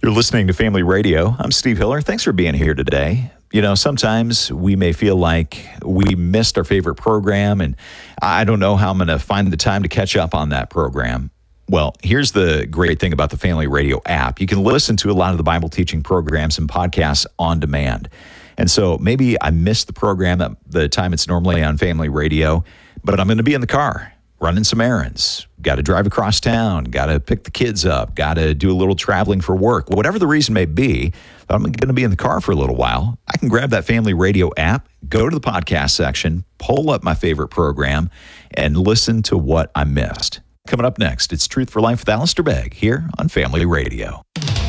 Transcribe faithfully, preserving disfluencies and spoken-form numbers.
You're listening to Family Radio. I'm Steve Hiller. Thanks for being here today. You know, sometimes we may feel like we missed our favorite program, and I don't know how I'm going to find the time to catch up on that program. Well, here's the great thing about the Family Radio app. You can listen to a lot of the Bible teaching programs and podcasts on demand. And so maybe I missed the program at the time it's normally on Family Radio, but I'm going to be in the car running some errands, got to drive across town, got to pick the kids up, got to do a little traveling for work. Whatever the reason may be, I'm going to be in the car for a little while. I can grab that Family Radio app, go to the podcast section, pull up my favorite program, and listen to what I missed. Coming up next, it's Truth for Life with Alistair Begg here on Family Radio.